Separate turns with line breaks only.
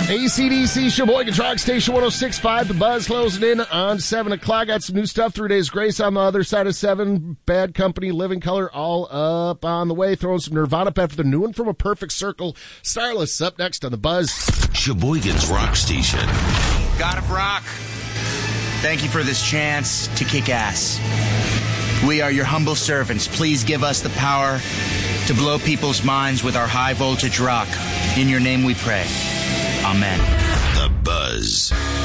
AC/DC, Sheboygan Rock Station 106.5. The Buzz closing in on 7 o'clock. Got some new stuff. 3 Days Grace on the other side of 7. Bad Company, Living Color, all up on the way. Throwing some Nirvana up after the new one from A Perfect Circle. Starless up next on the Buzz.
Sheboygan's Rock Station.
God of Rock, thank you for this chance to kick ass. We are your humble servants. Please give us the power to blow people's minds with our high voltage rock. In your name we pray. Amen.
The Buzz.